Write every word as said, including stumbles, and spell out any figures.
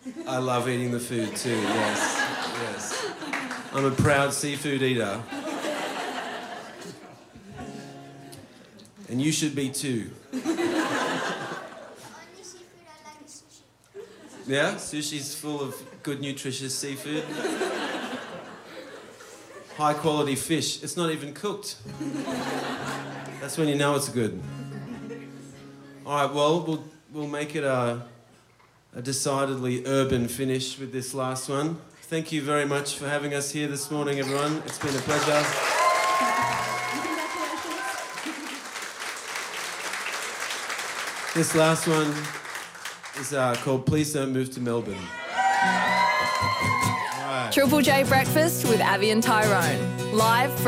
I love eating the food too, yes, yes. I'm a proud seafood eater. And you should be too. Only seafood I like is sushi. Yeah? Sushi's full of good, nutritious seafood. High quality fish. It's not even cooked. That's when you know it's good. All right, well, we'll, we'll make it a, a decidedly urban finish with this last one. Thank you very much for having us here this morning, everyone. It's been a pleasure. This last one is uh, called Please Don't Move to Melbourne. Right. Triple J Breakfast with Abby and Tyrone. Live from